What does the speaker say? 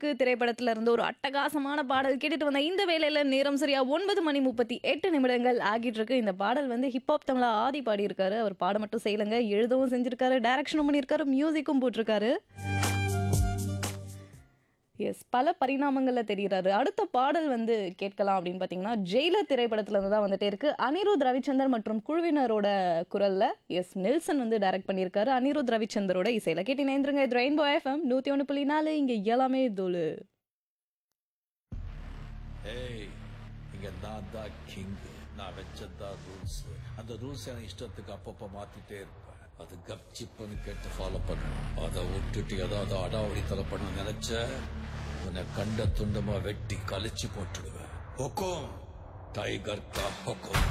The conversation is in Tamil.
இருக்கு திரைப்படத்துல இருந்து ஒரு அட்டகாசமான பாடல் கேட்டுட்டு வந்த இந்த வேளையில நேரம் சரியா 9:38 ஆகிட்டு இருக்கு. இந்த பாடல் வந்து ஹிப்ஹாப் தமிழா ஆதி பாடி இருக்காரு. அவர் பாட மட்டும் செய்யலங்க, எழுதவும் செஞ்சிருக்காரு, டைரக்ஷனும் பண்ணியிருக்காரு, மியூசிக்கும் போட்டிருக்காரு. எஸ், பல பரிணாமங்கள்ல தெரிகிறாரு. அடுத்த பாடல் வந்து கேட்கலாம் அப்படின்னு பார்த்தீங்கன்னா, ஜெயிலர் திரைப்படத்துல இருந்து தான் வந்துட்டே இருக்கு. அனிருத் ரவிச்சந்தர் மற்றும் குழுவினரோட குரல்ல நெல்சன் வந்து டைரக்ட் பண்ணியிருக்காரு. அனிருத் ரவிச்சந்தரோட இசையில கேட்டு நேர்ந்துருங்க. இது ரெயின்போ எஃப்எம் 101.4. இங்க எல்லாமே தோலு. ஏய், இங்க நான் தான் கிங். நான் வச்சதான் ரூல்ஸ். அந்த ரூல்ஸ் என் இஷ்டத்துக்கு அப்பப்ப மாத்திட்டே இருப்பேன். அது கப்சிப்புன்னு கேட்டு ஃபாலோ பண்ணணும். அதை விட்டுட்டு ஏதாவது அடாவடித்தலை பண்ண நினைச்ச உன்னை கண்ட துண்டமா வெட்டி கழிச்சு போட்டுடுவேன். ஹொக்கோம் டைகர் கா ஹொக்கோம்.